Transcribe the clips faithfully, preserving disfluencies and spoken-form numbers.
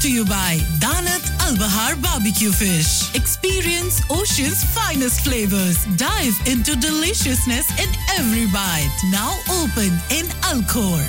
to you by Danat Al Bahar Barbecue Fish. Experience Ocean's finest flavors. Dive into deliciousness in every bite. Now open in Alcor.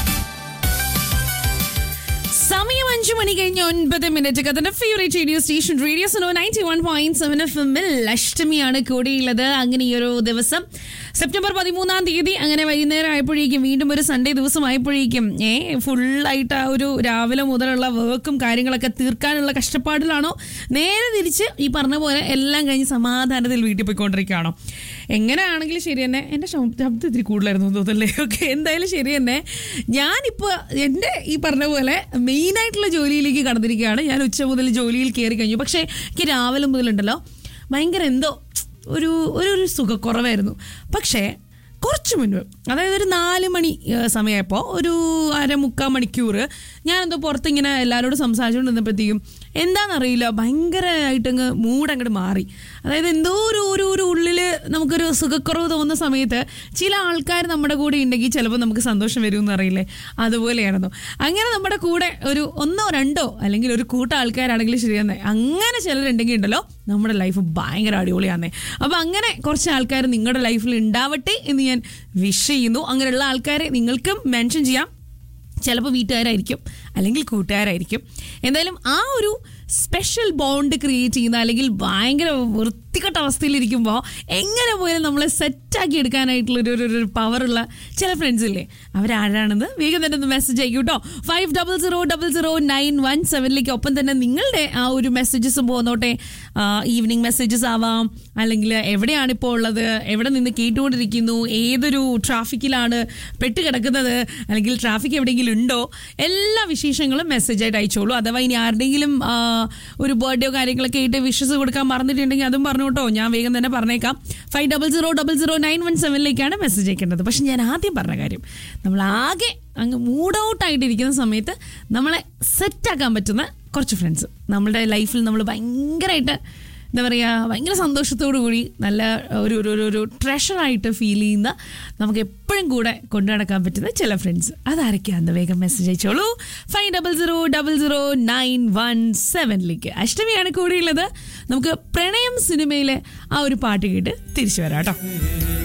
സമയം അഞ്ചു മണി കഴിഞ്ഞ് ഒൻപത് minute കഥന്റെ favourite radio station radio so ninety one point seven F എമ്മിൽ അഷ്ടമിയാണ് കൂടിയുള്ളത്. അങ്ങനെ ഈ ഒരു ദിവസം September പതിമൂന്നാം തീയതി അങ്ങനെ വൈകുന്നേരം ആയപ്പോഴേക്കും വീണ്ടും ഒരു സൺഡേ ദിവസം ആയപ്പോഴേക്കും ഏ ഫുള്ളായിട്ട് ആ ഒരു രാവിലെ മുതലുള്ള വർക്കും കാര്യങ്ങളൊക്കെ തീർക്കാനുള്ള കഷ്ടപ്പാടിലാണോ, നേരെ തിരിച്ച് ഈ പറഞ്ഞ പോലെ എല്ലാം കഴിഞ്ഞ് സമാധാനത്തിൽ വീട്ടിൽ പോയിക്കൊണ്ടിരിക്കുകയാണോ? എങ്ങനെയാണെങ്കിലും ശരി തന്നെ. എൻ്റെ ശബ്ദം ഇത്തിരി കൂടുതലായിരുന്നു തോന്നല്ലേ? ഓക്കെ, എന്തായാലും ശരി തന്നെ. ഞാനിപ്പോൾ എൻ്റെ ഈ പറഞ്ഞ പോലെ മെയിനായിട്ടുള്ള ജോലിയിലേക്ക് കടന്നിരിക്കുകയാണ്. ഞാൻ ഉച്ച മുതൽ ജോലിയിൽ കയറി കഴിഞ്ഞു. പക്ഷേ എനിക്ക് രാവിലെ മുതലുണ്ടല്ലോ ഭയങ്കര എന്തോ ഒരു ഒരു സുഖക്കുറവായിരുന്നു. പക്ഷേ കുറച്ച് മുൻപ്, അതായത് ഒരു നാല് മണി സമയമായപ്പോൾ ഒരു അര മുക്കാൽ മണിക്കൂർ ഞാനെന്തോ പുറത്തിങ്ങനെ എല്ലാവരോടും സംസാരിച്ചുകൊണ്ട് നിന്നപ്പോഴത്തേക്കും എന്താണെന്നറിയില്ല, ഭയങ്കരമായിട്ടങ്ങ് മൂടങ്ങോട്ട് മാറി. അതായത് എന്തോ ഒരു ഒരു ഒരു ഉള്ളിൽ നമുക്കൊരു സുഖക്കുറവ് തോന്നുന്ന സമയത്ത് ചില ആൾക്കാർ നമ്മുടെ കൂടെ ഉണ്ടെങ്കിൽ ചിലപ്പോൾ നമുക്ക് സന്തോഷം വരുമെന്ന് അറിയില്ലേ, അതുപോലെയായിരുന്നു. അങ്ങനെ നമ്മുടെ കൂടെ ഒരു ഒന്നോ രണ്ടോ അല്ലെങ്കിൽ ഒരു കൂട്ടം ആൾക്കാരാണെങ്കിലും ശരിയെന്നേ, അങ്ങനെ ചിലരുണ്ടെങ്കിൽ ഉണ്ടല്ലോ നമ്മുടെ ലൈഫ് ഭയങ്കര അടിപൊളിയാന്നേ. അപ്പോൾ അങ്ങനെ കുറച്ച് ആൾക്കാർ നിങ്ങളുടെ ലൈഫിൽ ഉണ്ടാവട്ടെ എന്ന് ഞാൻ വിഷ് ചെയ്യുന്നു. അങ്ങനെയുള്ള ആൾക്കാരെ നിങ്ങൾക്കും മെൻഷൻ ചെയ്യാം. ചിലപ്പോൾ വീട്ടുകാരായിരിക്കും, അല്ലെങ്കിൽ കൂട്ടുകാരായിരിക്കും. എന്തായാലും ആ ഒരു സ്പെഷ്യൽ ബോണ്ട് ക്രിയേറ്റ് ചെയ്യുന്ന, അല്ലെങ്കിൽ ഭയങ്കര വൃത്തികെട്ട അവസ്ഥയിലിരിക്കുമ്പോൾ എങ്ങനെ പോയാലും നമ്മളെ സെറ്റാക്കി എടുക്കാനായിട്ടുള്ള ഒരു ഒരു പവറുള്ള ചില ഫ്രണ്ട്സ് ഇല്ലേ, അവരാരാണെന്ന് വേഗം തന്നെ ഒന്ന് മെസ്സേജ് അയക്കും കേട്ടോ. Five double zero double zero nine one സെവനിലേക്ക്. ഒപ്പം തന്നെ നിങ്ങളുടെ ആ ഒരു മെസ്സേജസും പോന്നോട്ടെ. ഈവനിങ് മെസ്സേജസ് ആവാം, അല്ലെങ്കിൽ എവിടെയാണിപ്പോൾ ഉള്ളത്, എവിടെ നിന്ന് കേട്ടുകൊണ്ടിരിക്കുന്നു, ഏതൊരു ട്രാഫിക്കിലാണ് പെട്ട് കിടക്കുന്നത്, അല്ലെങ്കിൽ ട്രാഫിക് എവിടെയെങ്കിലും ഉണ്ടോ, എല്ലാ വിശേഷങ്ങളും മെസ്സേജായിട്ട് അയച്ചോളൂ. അഥവാ ഇനി ആരുടെയെങ്കിലും ഒരു ബർത്ത്ഡേയോ കാര്യങ്ങളൊക്കെ ആയിട്ട് വിഷസ് കൊടുക്കാൻ മറന്നിട്ടുണ്ടെങ്കിൽ അതും പറഞ്ഞു കേട്ടോ. ഞാൻ വേഗം തന്നെ പറഞ്ഞേക്കാം. Five double zero double zero nine one സെവനിലേക്കാണ് message അയക്കേണ്ടത്. പക്ഷെ ഞാൻ ആദ്യം പറഞ്ഞ കാര്യം, നമ്മളാകെ അങ്ങ് മൂഡ് ഔട്ട് ആയിട്ടിരിക്കുന്ന സമയത്ത് നമ്മളെ സെറ്റാക്കാൻ പറ്റുന്ന കുറച്ച് ഫ്രണ്ട്സ് നമ്മളുടെ ലൈഫിൽ നമ്മൾ ഭയങ്കരമായിട്ട് എന്താ പറയുക, ഭയങ്കര സന്തോഷത്തോടു കൂടി നല്ല ഒരു ഒരു ഒരു ട്രഷറായിട്ട് ഫീൽ ചെയ്യുന്ന, നമുക്ക് എപ്പോഴും കൂടെ കൊണ്ടു നടക്കാൻ പറ്റുന്ന ചില ഫ്രണ്ട്സ്. അതാരൊക്കെയാണെന്ന് വേഗം മെസ്സേജ് അയച്ചോളൂ. Five double zero double zero nine one സെവനിലേക്ക്. അഷ്ടമിയാണ് കൂടിയുള്ളത്. നമുക്ക് പ്രണയം സിനിമയിലെ ആ ഒരു പാട്ട് കേട്ട് തിരിച്ചു വരാം കേട്ടോ.